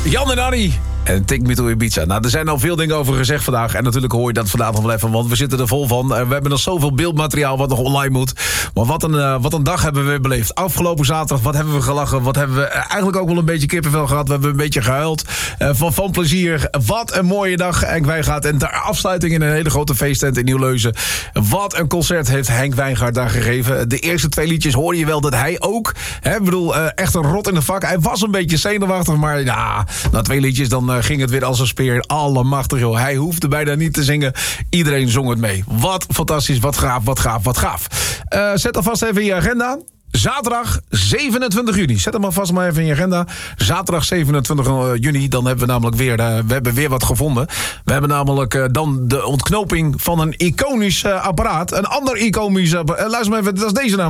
Jan en Annie. En Take Me to Ibiza. Nou, er zijn al veel dingen over gezegd vandaag. En natuurlijk hoor je dat vandaag nog wel even. Want we zitten er vol van. We hebben nog zoveel beeldmateriaal wat nog online moet. Maar wat een dag hebben we weer beleefd. Afgelopen zaterdag, wat hebben we gelachen. Wat hebben we eigenlijk ook wel een beetje kippenvel gehad. We hebben een beetje gehuild. Van plezier. Wat een mooie dag. Henk Wijngaard. En de afsluiting in een hele grote feesttent in Nieuw-Leuzen. Wat een concert heeft Henk Wijngaard daar gegeven. De eerste 2 liedjes hoorde je wel dat hij ook... echt een rot in de vak. Hij was een beetje zenuwachtig. Maar ja, na 2 liedjes dan... ging het weer als een speer. Allemachtig, joh. Hij hoefde bijna niet te zingen. Iedereen zong het mee. Wat fantastisch, wat gaaf, wat gaaf, wat gaaf. Zet alvast even in je agenda. Zaterdag 27 juni. Zet hem alvast maar even in je agenda. Zaterdag 27 juni. Dan hebben we namelijk weer wat gevonden. We hebben namelijk dan de ontknoping van een iconisch apparaat. Een ander iconisch apparaat. Luister maar even, dat is deze naam.